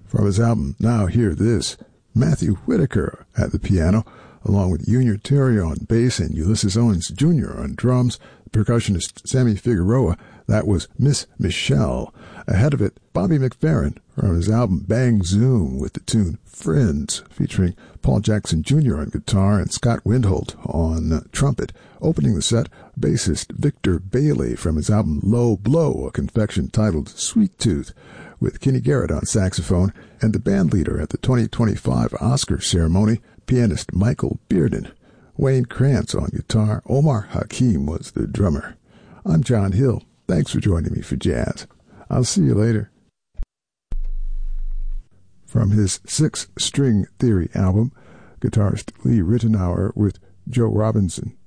From his album Now Hear This, Matthew Whitaker at the piano, along with Junior Terry on bass and Ulysses Owens Jr. on drums, the percussionist Sammy Figueroa. That was Miss Michelle. Ahead of it, Bobby McFerrin from his album Bang Zoom with the tune Friends, featuring Paul Jackson Jr. on guitar and Scott Windholt on trumpet. Opening the set, bassist Victor Bailey from his album Low Blow, a confection titled Sweet Tooth, with Kenny Garrett on saxophone, and the band leader at the 2025 Oscar ceremony, pianist Michael Bearden. Wayne Krantz on guitar. Omar Hakim was the drummer. I'm John Hill. Thanks for joining me for jazz. I'll see you later. From his Six String Theory album, guitarist Lee Ritenour with Joe Robinson